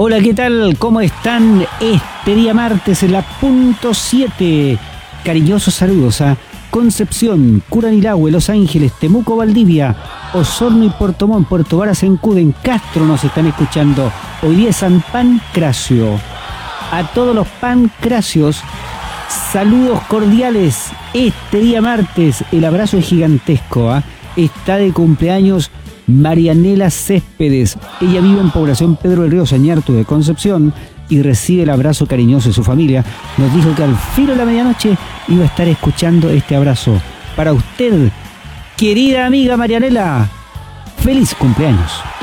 Hola, ¿qué tal? ¿Cómo están este día martes en la punto 7? Cariñosos saludos a Concepción, Curanilahue, Los Ángeles, Temuco, Valdivia, Osorno y Puerto Montt, Puerto Varas, Encuden, Castro nos están escuchando. Hoy día es San Pancracio. A todos los pancracios, saludos cordiales. Este día martes, el abrazo es gigantesco. Está de cumpleaños Marianela Céspedes. Ella vive en población Pedro del Río Sañartu de Concepción y recibe el abrazo cariñoso de su familia. Nos dijo que al filo de la medianoche iba a estar escuchando este abrazo. Para usted, querida amiga Marianela, feliz cumpleaños.